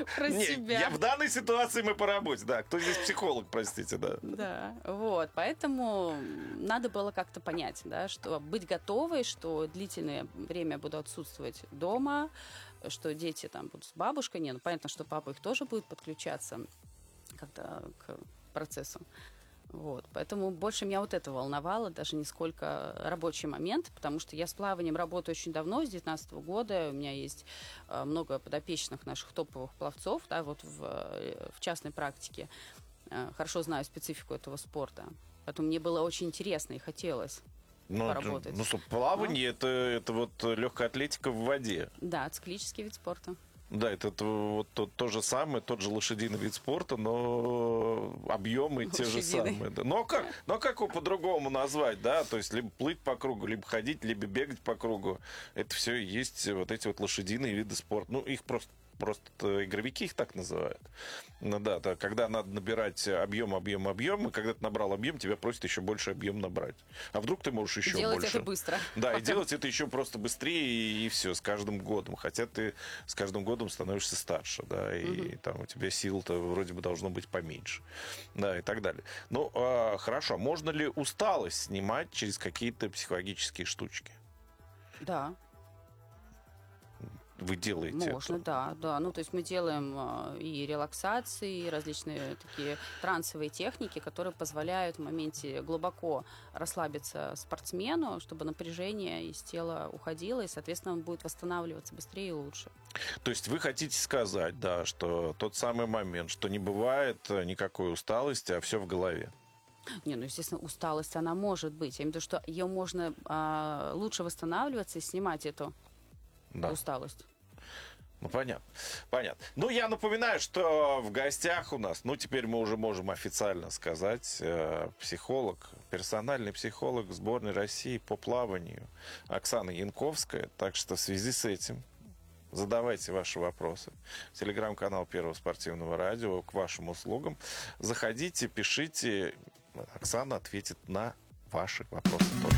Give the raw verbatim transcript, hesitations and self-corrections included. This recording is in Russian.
про Не, себя. я в данной ситуации мы по работе, да. Кто здесь психолог, простите, да. Да, вот, поэтому надо было как-то понять, да, что быть готовой, что длительное время буду отсутствовать дома, что дети там будут с бабушкой, не, ну понятно, что папа их тоже будет подключаться как-то к процессу. Вот, поэтому больше меня вот это волновало, даже не сколько рабочий момент, потому что я с плаванием работаю очень давно, с две тысячи девятнадцатого года, у меня есть э, много подопечных наших топовых пловцов, да, вот в, в частной практике, э, хорошо знаю специфику этого спорта, поэтому мне было очень интересно и хотелось Ну, поработать. ну, что, плавание это, это вот легкая атлетика в воде. Да, циклический вид спорта. Да, это то- вот то, то же самое, тот же лошадиный вид спорта, но объемы те же Лошадиный. самые. Да. Но как, но как его по-другому назвать, да? То есть либо плыть по кругу, либо ходить, либо бегать по кругу. Это все и есть вот эти вот лошадиные виды спорта. Ну, их просто Просто игровики их так называют. Ну да, да, когда надо набирать объем, объем, объем, и когда ты набрал объем, тебя просят еще больше объем набрать. А вдруг ты можешь еще Делать больше? это быстро. Да, и делать это еще просто быстрее, и, и все, с каждым годом. Хотя ты с каждым годом становишься старше, да, и угу. там у тебя сил-то вроде бы должно быть поменьше. Да, и так далее. Ну, а, хорошо, можно ли усталость снимать через какие-то психологические штучки? Да. Вы делаете Можно, это? да, да. Ну, то есть мы делаем э, и релаксации, и различные такие трансовые техники, которые позволяют в моменте глубоко расслабиться спортсмену, чтобы напряжение из тела уходило, и, соответственно, он будет восстанавливаться быстрее и лучше. То есть вы хотите сказать, да, что тот самый момент, что не бывает никакой усталости, а все в голове? Не, ну, естественно, усталость, она может быть. Я имею в виду, что ее можно э, лучше восстанавливаться и снимать эту Да. усталость. Ну, понятно. Понятно. Ну, я напоминаю, что в гостях у нас, ну, теперь мы уже можем официально сказать, э, психолог, персональный психолог сборной России по плаванию Оксана Янковская. Так что в связи с этим задавайте ваши вопросы. Телеграм-канал Первого спортивного радио к вашим услугам. Заходите, пишите. Оксана ответит на ваши вопросы тоже.